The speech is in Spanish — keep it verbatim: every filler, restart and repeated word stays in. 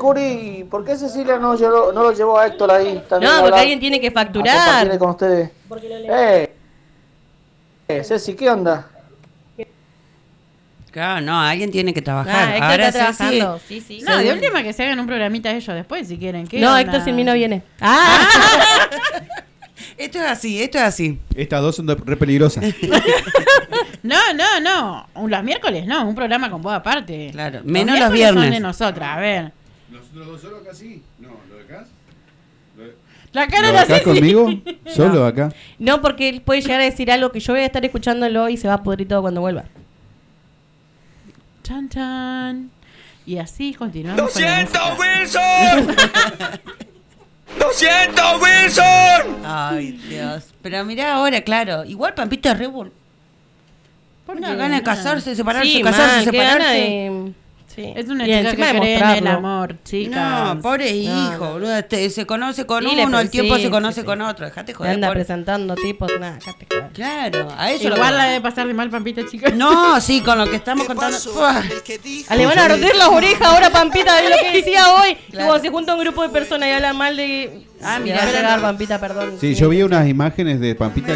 descubrí por qué Cecilia no, llevó, no lo llevó a Héctor ahí. También No, a porque hablar, alguien tiene que a facturar. compartir con ustedes. Eh, eh, Ceci, ¿qué onda? Claro, no, alguien tiene que trabajar. Ah, Héctor Ahora está Ceci- trabajando. Sí, sí. No, de última que se hagan un programita ellos después si quieren. ¿Qué No, onda? Héctor sin mí no viene. Ah, Esto es así, esto es así. Estas dos son de- re peligrosas. No, no, no. Un- Los miércoles no, un programa con voz aparte. Claro, menos los miércoles viernes. Son de nosotras, a ver. ¿Los dos solo acá sí? No, ¿lo de acá? La cara ¿Lo de de acá Ceci. conmigo? ¿Solo acá? no, porque él puede llegar a decir algo que yo voy a estar escuchándolo y se va a pudrir todo cuando vuelva. Chan, chan. Y así continuamos. con la ¡Lo siento, música. Wilson! ¡Lo siento, Wilson! Ay, Dios. Pero mirá ahora, claro. Igual Pampita es re bol- ¿Por Una qué? gana de Nada. casarse, separarse, Sí, casarse, mal, qué separarse. gana de... Sí. Es una Y chica encima que de cree en el mostrarlo. amor, chicas. No, pobre No, hijo, no. boludo. Este, se conoce con Sí, le uno, al pre- tiempo sí, se conoce sí, sí. con otro. Dejate Me joder. anda pobre. presentando tipos, nada, ya te jodas. Claro, a eso lo Igual que- la debe pasar de mal, Pampita, chicas. No, sí, con lo que estamos contando. Uah. Ah, le van a arder las orejas ahora, Pampita, de lo que decía hoy. Claro. Cuando se junta un grupo de personas y hablan mal de... Ah, Me mirá, va a pero llegar, no. Pampita, perdón. Sí, yo vi unas imágenes de Pampita